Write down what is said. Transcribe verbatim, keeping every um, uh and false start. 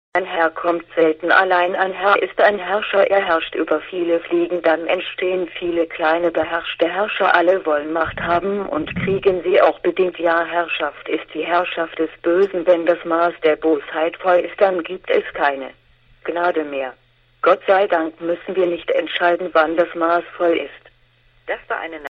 Ein Herr kommt selten allein, ein Herr ist ein Herrscher, er herrscht über viele Fliegen, dann entstehen viele kleine beherrschte Herrscher, alle wollen Macht haben und kriegen sie auch bedingt, ja, Herrschaft ist die Herrschaft des Bösen, wenn das Maß der Bosheit voll ist, dann gibt es keine Gnade mehr. Gott sei Dank müssen wir nicht entscheiden, wann das Maß voll ist. Das war eine